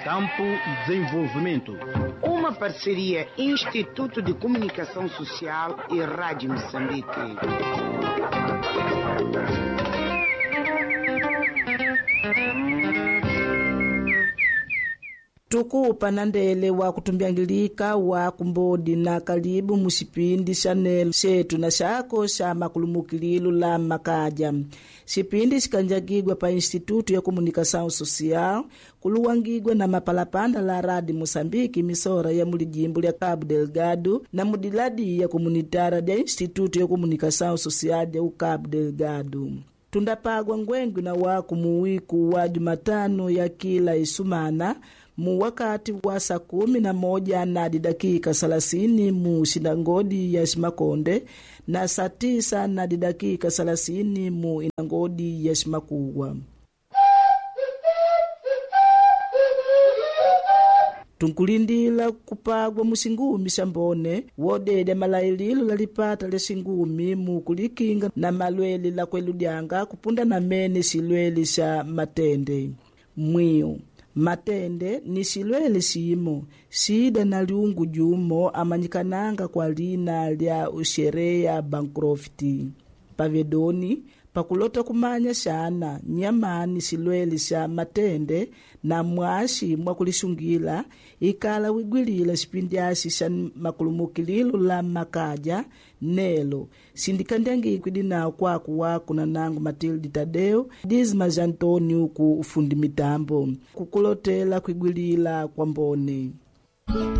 Campo e Desenvolvimento. Uma parceria Instituto de Comunicação Social e Rádio Moçambique. Tukupa na ndele wa kutumbiangilika wa kumbodi na karibu musipindi chanel shetu na shako sha makulumukilu la makaja. Sipindi sikanjagigwa pa Instituto ya Komunikação Social kuluwangigwa na mapalapanda la Rádio Moçambique misora ya mulijimbo ya Cabo Delgado na mudiladi ya komunitara ya Instituto ya Komunikação Social ya Cabo Delgado. Tundapagwa ngwengu na waku muwiku wa Jumatano ya kila isumana mu wakati wa saa 11 na dakika 30 mu sinagodi ya Shimakonde na saa 9 na dakika 30 mu inangodi ya Shimakuwa. Tunkulindila kupagwa musingumi shambone wodede malaililo lalipata le singumi mu kulikinga na malweli la kweludyanga kupunda na mene silweli sha matende mwiyo. Matende ni silwele simo sida na liungu jumo amanyikananga kwa lina lya usherea bankrofti pavedoni pakulota kumanya shana nyamani silwele sha matende na mwashi mwakulishungila ikala wigwilila sipindiasi sha makulumukililu la makaja nelo sindikandiangi kwidina kwaku waku na nangu Matilde Tadeo Dismas Antonio ku ufundi mitambo kukulotela kwigwilila kwa mboni.